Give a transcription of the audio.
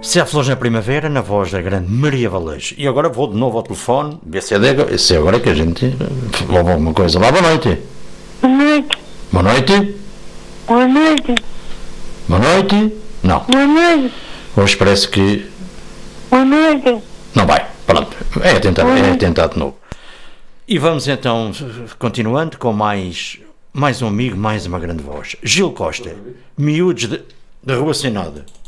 Se há flores na primavera, na voz da grande Maria Valejo. E agora vou de novo ao telefone, ver se é agora que a gente ouve alguma coisa. Lá, boa noite. Boa noite. Boa noite. Boa noite. Boa noite. Não. Boa noite. Hoje parece que Boa noite. não vai. Pronto. É tentar de novo. E vamos então, continuando com mais um amigo, mais uma grande voz. Gil Costa, miúdos de Rua Sem Nada.